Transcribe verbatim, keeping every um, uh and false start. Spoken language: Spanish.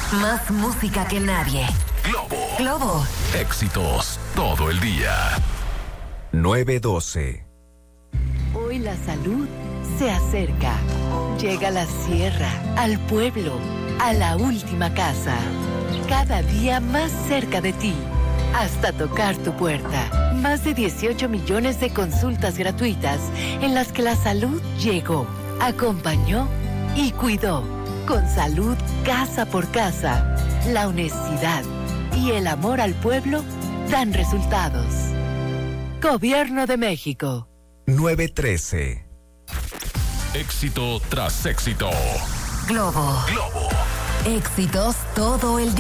Más música que nadie. Globo. Globo. Éxitos todo el día. nueve doce. Hoy la salud se acerca. Llega a la sierra, al pueblo, a la última casa. Cada día más cerca de ti. Hasta tocar tu puerta. Más de dieciocho millones de consultas gratuitas en las que la salud llegó, acompañó y cuidó. Con salud casa por casa, la honestidad y el amor al pueblo dan resultados. Gobierno de México. nueve trece. Éxito tras éxito. Globo. Globo. Éxitos todo el día.